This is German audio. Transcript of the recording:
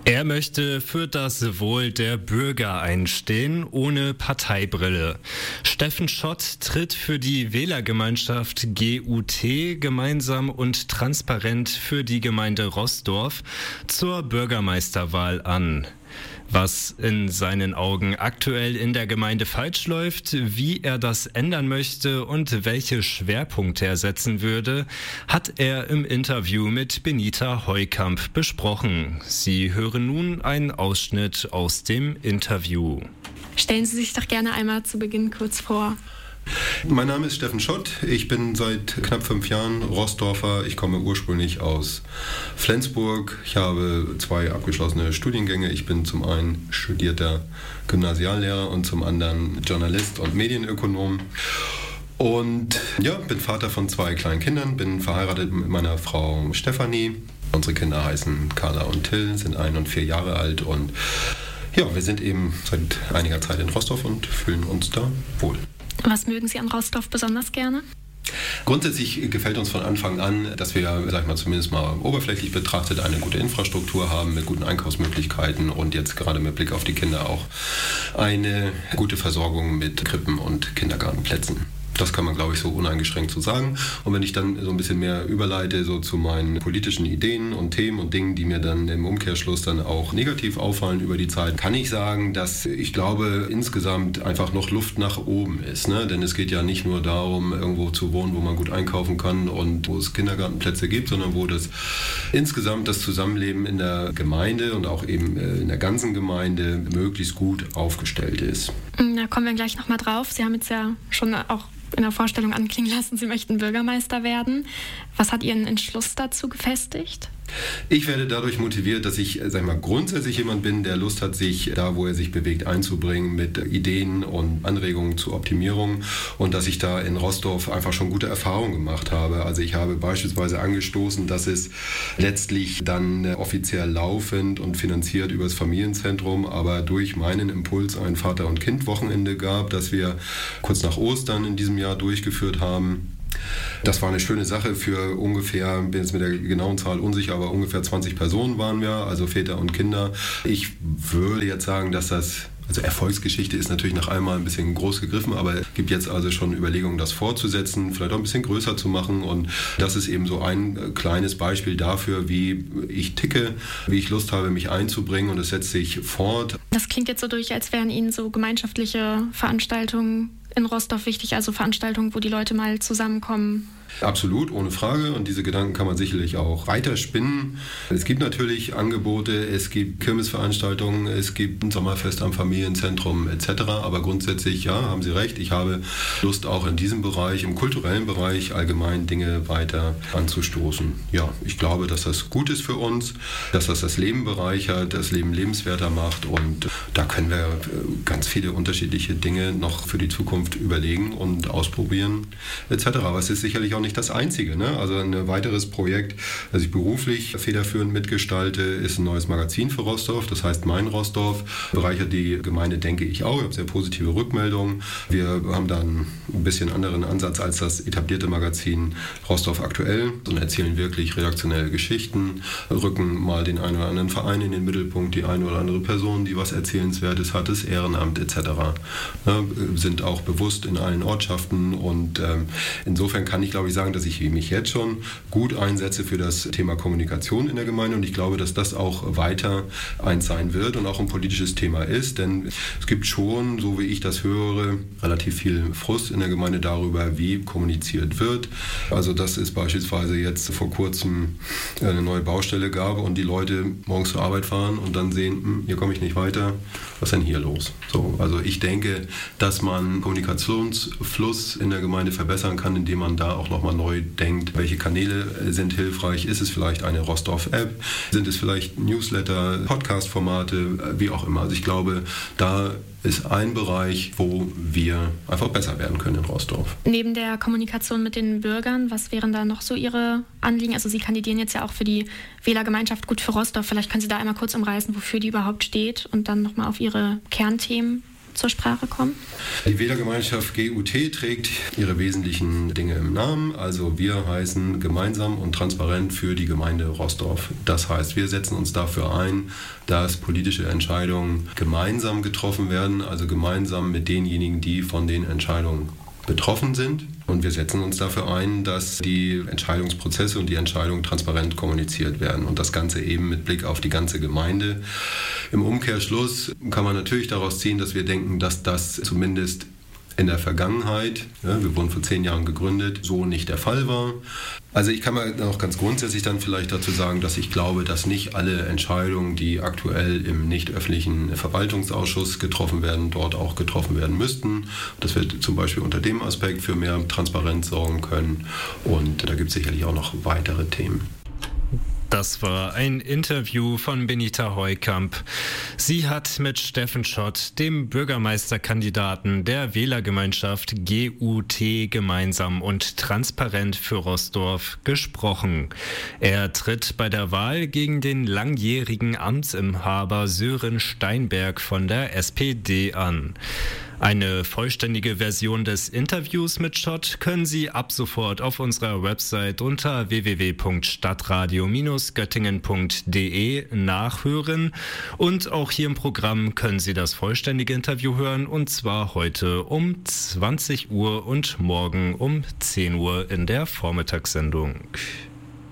Er möchte für das Wohl der Bürger einstehen, ohne Parteibrille. Steffen Schott tritt für die Wählergemeinschaft GUT gemeinsam und transparent für die Gemeinde Roßdorf zur Bürgermeisterwahl an. Was in seinen Augen aktuell in der Gemeinde falsch läuft, wie er das ändern möchte und welche Schwerpunkte er setzen würde, hat er im Interview mit Benita Heukamp besprochen. Sie hören nun einen Ausschnitt aus dem Interview. Stellen Sie sich doch gerne einmal zu Beginn kurz vor. Mein Name ist Steffen Schott, ich bin seit knapp 5 Jahren Roßdorfer, ich komme ursprünglich aus Flensburg, ich habe 2 abgeschlossene Studiengänge, ich bin zum einen studierter Gymnasiallehrer und zum anderen Journalist und Medienökonom. Und ja, bin Vater von 2 kleinen Kindern, bin verheiratet mit meiner Frau Stefanie. Unsere Kinder heißen Carla und Till, sind 1 und 4 Jahre alt und ja, wir sind eben seit einiger Zeit in Roßdorf und fühlen uns da wohl. Was mögen Sie an Roßdorf besonders gerne? Grundsätzlich gefällt uns von Anfang an, dass wir, zumindest mal oberflächlich betrachtet, eine gute Infrastruktur haben mit guten Einkaufsmöglichkeiten und jetzt gerade mit Blick auf die Kinder auch eine gute Versorgung mit Krippen und Kindergartenplätzen. Das kann man, glaube ich, so uneingeschränkt so sagen. Und wenn ich dann so ein bisschen mehr überleite so zu meinen politischen Ideen und Themen und Dingen, die mir dann im Umkehrschluss dann auch negativ auffallen über die Zeit, kann ich sagen, dass ich glaube, insgesamt einfach noch Luft nach oben ist. Ne? Denn es geht ja nicht nur darum, irgendwo zu wohnen, wo man gut einkaufen kann und wo es Kindergartenplätze gibt, sondern wo das insgesamt das Zusammenleben in der Gemeinde und auch eben in der ganzen Gemeinde möglichst gut aufgestellt ist. Da kommen wir gleich nochmal drauf. Sie haben jetzt ja schon auch in der Vorstellung anklingen lassen, Sie möchten Bürgermeister werden. Was hat Ihren Entschluss dazu gefestigt? Ich werde dadurch motiviert, dass ich, grundsätzlich jemand bin, der Lust hat, sich da, wo er sich bewegt, einzubringen mit Ideen und Anregungen zur Optimierung und dass ich da in Roßdorf einfach schon gute Erfahrungen gemacht habe. Also ich habe beispielsweise angestoßen, dass es letztlich dann offiziell laufend und finanziert über das Familienzentrum, aber durch meinen Impuls ein Vater- und Kind-Wochenende gab, das wir kurz nach Ostern in diesem Jahr durchgeführt haben. Das war eine schöne Sache für ungefähr, bin jetzt mit der genauen Zahl unsicher, aber ungefähr 20 Personen waren wir, also Väter und Kinder. Ich würde jetzt sagen, dass also Erfolgsgeschichte ist natürlich nach einmal ein bisschen groß gegriffen, aber es gibt jetzt also schon Überlegungen, das fortzusetzen, vielleicht auch ein bisschen größer zu machen und das ist eben so ein kleines Beispiel dafür, wie ich ticke, wie ich Lust habe, mich einzubringen und es setzt sich fort. Das klingt jetzt so durch, als wären Ihnen so gemeinschaftliche Veranstaltungen in Roßdorf wichtig, also Veranstaltungen, wo die Leute mal zusammenkommen. Absolut, ohne Frage. Und diese Gedanken kann man sicherlich auch weiterspinnen. Es gibt natürlich Angebote, es gibt Kirmesveranstaltungen, es gibt ein Sommerfest am Familienzentrum etc. Aber grundsätzlich, ja, haben Sie recht, ich habe Lust auch in diesem Bereich, im kulturellen Bereich allgemein Dinge weiter anzustoßen. Ja, ich glaube, dass das gut ist für uns, dass das Leben bereichert, das Leben lebenswerter macht und da können wir ganz viele unterschiedliche Dinge noch für die Zukunft überlegen und ausprobieren etc. Aber es ist sicherlich auch nicht das Einzige. Ne? Also ein weiteres Projekt, das ich beruflich federführend mitgestalte, ist ein neues Magazin für Roßdorf. Das heißt Mein Roßdorf. Bereichert die Gemeinde, denke ich auch. Ich habe sehr positive Rückmeldungen. Wir haben da einen bisschen anderen Ansatz als das etablierte Magazin Roßdorf aktuell und erzählen wirklich redaktionelle Geschichten, rücken mal den einen oder anderen Verein in den Mittelpunkt, die eine oder andere Person, die was Erzählenswertes hat, das Ehrenamt etc. Ja, sind auch bewusst in allen Ortschaften und insofern kann ich, glaube ich, sagen, dass ich mich jetzt schon gut einsetze für das Thema Kommunikation in der Gemeinde und ich glaube, dass das auch weiter eins sein wird und auch ein politisches Thema ist, denn es gibt schon, so wie ich das höre, relativ viel Frust in der Gemeinde darüber, wie kommuniziert wird. Also dass es beispielsweise jetzt vor kurzem eine neue Baustelle gab und die Leute morgens zur Arbeit fahren und dann sehen, hier komme ich nicht weiter, was ist denn hier los? So, also ich denke, dass man Kommunikationsfluss in der Gemeinde verbessern kann, indem man da auch nochmal neu denkt, welche Kanäle sind hilfreich, ist es vielleicht eine Roßdorf-App, sind es vielleicht Newsletter, Podcast-Formate, wie auch immer. Also ich glaube, da ist ein Bereich, wo wir einfach besser werden können in Roßdorf. Neben der Kommunikation mit den Bürgern, was wären da noch so Ihre Anliegen? Also Sie kandidieren jetzt ja auch für die Wählergemeinschaft Gut für Roßdorf. Vielleicht können Sie da einmal kurz umreißen, wofür die überhaupt steht und dann nochmal auf Ihre Kernthemen zur Sprache kommen? Die Wählergemeinschaft GUT trägt ihre wesentlichen Dinge im Namen. Also wir heißen Gemeinsam und Transparent für die Gemeinde Roßdorf. Das heißt, wir setzen uns dafür ein, dass politische Entscheidungen gemeinsam getroffen werden, also gemeinsam mit denjenigen, die von den Entscheidungen betroffen sind. Und wir setzen uns dafür ein, dass die Entscheidungsprozesse und die Entscheidungen transparent kommuniziert werden und das Ganze eben mit Blick auf die ganze Gemeinde. Im Umkehrschluss kann man natürlich daraus ziehen, dass wir denken, dass das zumindest in der Vergangenheit, wir wurden vor 10 Jahren gegründet, so nicht der Fall war. Also ich kann mal auch ganz grundsätzlich dann vielleicht dazu sagen, dass ich glaube, dass nicht alle Entscheidungen, die aktuell im nicht öffentlichen Verwaltungsausschuss getroffen werden, dort auch getroffen werden müssten. Dass wir zum Beispiel unter dem Aspekt für mehr Transparenz sorgen können. Und da gibt es sicherlich auch noch weitere Themen. Das war ein Interview von Benita Heukamp. Sie hat mit Steffen Schott, dem Bürgermeisterkandidaten der Wählergemeinschaft GUT Gemeinsam und Transparent für Roßdorf, gesprochen. Er tritt bei der Wahl gegen den langjährigen Amtsinhaber Sören Steinberg von der SPD an. Eine vollständige Version des Interviews mit Schott können Sie ab sofort auf unserer Website unter www.stadtradio-göttingen.de nachhören. Und auch hier im Programm können Sie das vollständige Interview hören, und zwar heute um 20 Uhr und morgen um 10 Uhr in der Vormittagssendung.